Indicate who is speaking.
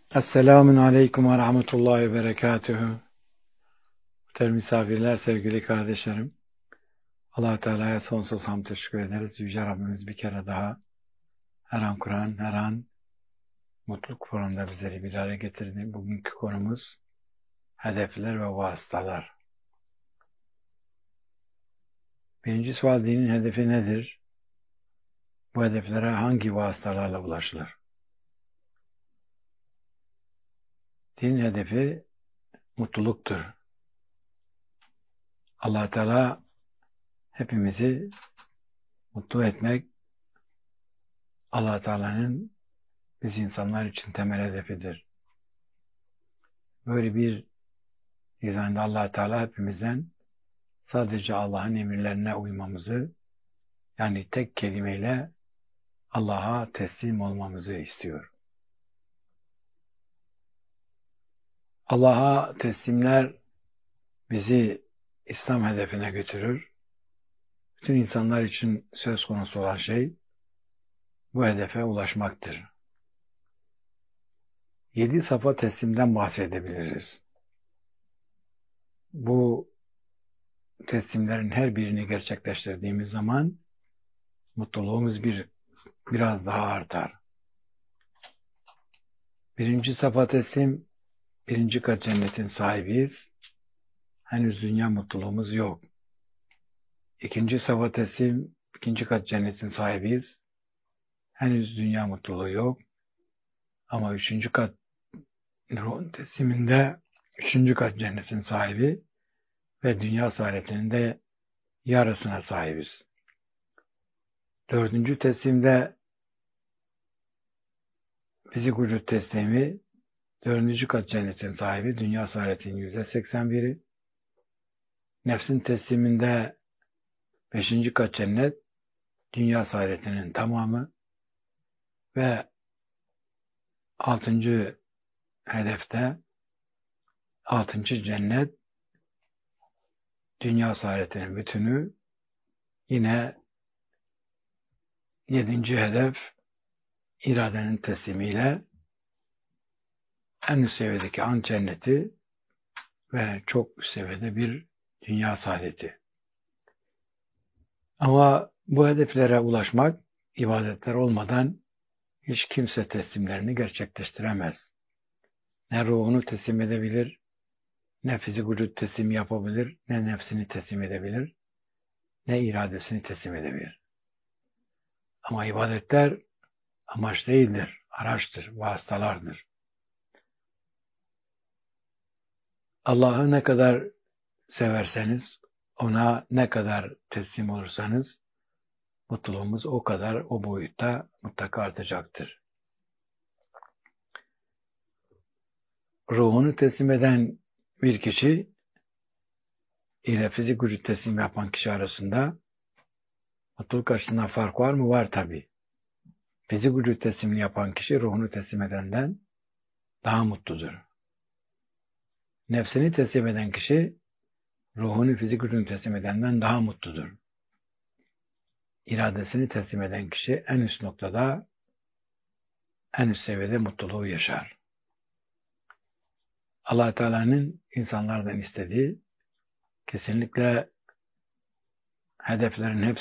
Speaker 1: Esselamun Aleyküm ve Rahmetullahi ve Berekatühü. Muhterem misafirler, sevgili kardeşlerim. Allah-u Teala'ya sonsuz hamd teşekkür ederiz. Yüce Rabbimiz bir kere daha her an Kur'an, her an mutluluk forumunda bizleri bir araya getirdi. Bugünkü konumuz hedefler ve vasıtalar. Birinci sual, dinin hedefi nedir? Bu hedeflere hangi vasıtalarla ulaşılır? Dinin hedefi mutluluktur. Allah-u Teala hepimizi mutlu etmek, Allah-u Teala'nın biz insanlar için temel hedefidir. Böyle bir dizayında Allah Teala hepimizden sadece Allah'ın emirlerine uymamızı, yani tek kelimeyle Allah'a teslim olmamızı istiyor. Allah'a teslimler bizi İslam hedefine götürür. Bütün insanlar için söz konusu olan şey bu hedefe ulaşmaktır. 7 safa teslimden bahsedebiliriz. Bu teslimlerin her birini gerçekleştirdiğimiz zaman mutluluğumuz biraz daha artar. Birinci safa teslim, birinci kat cennetin sahibiyiz. Henüz dünya mutluluğumuz yok. İkinci safa teslim, ikinci kat cennetin sahibiyiz. Henüz dünya mutluluğu yok. Ama üçüncü kat ruhun tesliminde üçüncü kat cennetin sahibi ve dünya saadetinin de yarısına sahibiz. Dördüncü teslimde fizik vücut teslimi, dördüncü kat cennetin sahibi, dünya saadetinin %81'i. Nefsin tesliminde beşinci kat cennet, dünya saadetinin tamamı ve altıncı hedefte altıncı cennet, dünya saadetinin bütünü. Yine yedinci hedef iradenin teslimiyle en üst seviyedeki an cenneti ve çok üst seviyede bir dünya saadeti. Ama bu hedeflere ulaşmak ibadetler olmadan hiç kimse teslimlerini gerçekleştiremez. Ne ruhunu teslim edebilir, ne fizik vücut teslim yapabilir, ne nefsini teslim edebilir, ne iradesini teslim edebilir. Ama ibadetler amaç değildir, araçtır, vasıtalardır. Allah'ı ne kadar severseniz, ona ne kadar teslim olursanız, mutluluğumuz o kadar o boyutta mutlaka artacaktır. Ruhunu teslim eden bir kişi ile fizik vücut teslim yapan kişi arasında mutluluk açısından fark var mı? Var tabii. Fizik vücut teslimini yapan kişi ruhunu teslim edenden daha mutludur. Nefsini teslim eden kişi ruhunu fizik vücudunu teslim edenden daha mutludur. İradesini teslim eden kişi en üst noktada, en üst seviyede mutluluğu yaşar. Allah Teala'nın insanlardan istediği kesinlikle hedeflerin